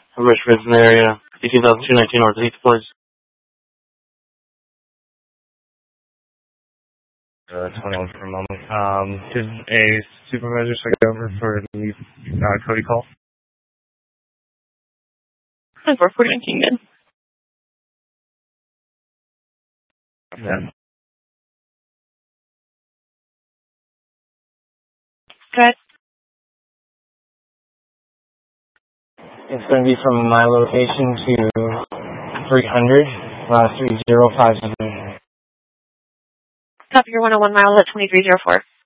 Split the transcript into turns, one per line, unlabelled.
Richmond in the area. 18219 Northeast, please.
21 for a moment. Did a supervisor check over for the Cody call?
449 good.
Yeah.
Good.
It's going to be from my location to 300, 3050.
Copy your 101 miles at 2304.